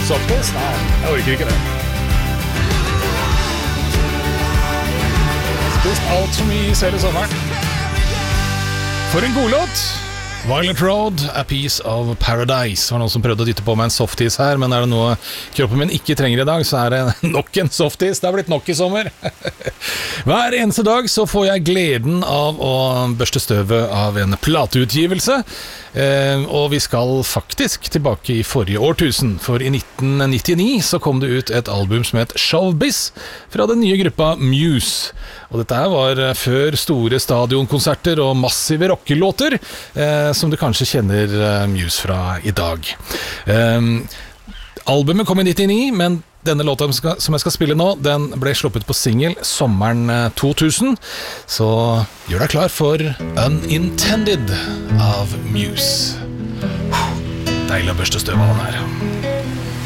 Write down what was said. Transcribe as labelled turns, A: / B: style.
A: Softis? Nei, jeg orker ikke det. Spist alt for mye selv i sommeren. For en god låt. Violet Road, A Piece of Paradise. Det var noen som prøvde å dytte på meg en softis her, men er det noe kroppen min ikke trenger i dag, så er det nok en softis. Det har blitt nok i sommer. Hver eneste dag så får jeg gleden av å børste støvet av en plateutgivelse, og vi skal faktisk tilbake i forrige årtusen, for i 1999 så kom det ut et album som het Showbiz fra den nye gruppa Muse. Og dette her var før store stadionkonserter og massive rockelåter, som du kanskje kjenner Muse fra i dag. Albumet kom i 99, men denne låta som jeg skal spille nå, den ble sluppet på single sommeren 2000. Så gjør deg klar for Unintended av Muse. Deilig å børste støv av den her.